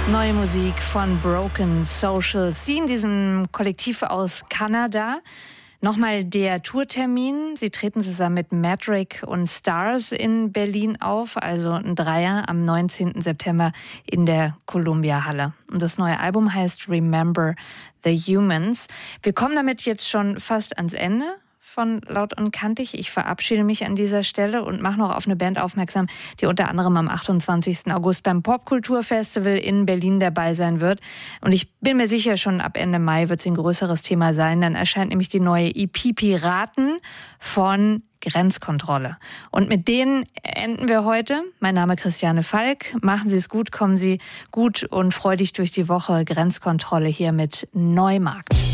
Neue Musik von Broken Social. Sie in diesem Kollektiv aus Kanada. Nochmal der Tourtermin. Sie treten zusammen mit Madrick und Stars in Berlin auf, also ein Dreier am 19. September in der Columbia Halle. Und das neue Album heißt Remember the Humans. Wir kommen damit jetzt schon fast ans Ende von Laut und Kantig. Ich verabschiede mich an dieser Stelle und mache noch auf eine Band aufmerksam, die unter anderem am 28. August beim Popkulturfestival in Berlin dabei sein wird. Und ich bin mir sicher, schon ab Ende Mai wird es ein größeres Thema sein. Dann erscheint nämlich die neue EP Piraten von Grenzkontrolle. Und mit denen enden wir heute. Mein Name ist Christiane Falk. Machen Sie es gut, kommen Sie gut und freudig durch die Woche. Grenzkontrolle hier mit Neumarkt.